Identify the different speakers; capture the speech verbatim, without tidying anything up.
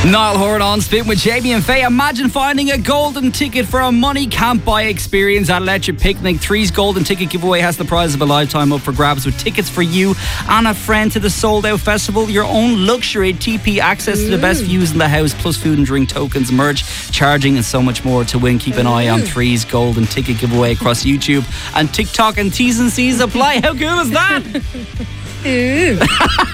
Speaker 1: Niall Horan on Spin with Jamie and Faye. Imagine finding a golden ticket for a money can't buy experience at Electric Picnic. Three's golden ticket giveaway has the prize of a lifetime up for grabs with tickets for you and a friend to the sold out festival. Your own luxury T P access to the best views in the house, plus food and drink tokens, merch, charging and so much more to win. Keep an eye on Three's golden ticket giveaway across YouTube and TikTok, and T's and C's apply. How cool is that?